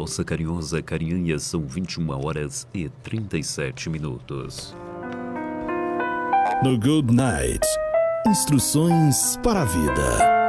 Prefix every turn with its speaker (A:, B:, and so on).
A: Tossa Carinhosa, Carinhanha, são 21h37.
B: No Good Night, instruções para a vida.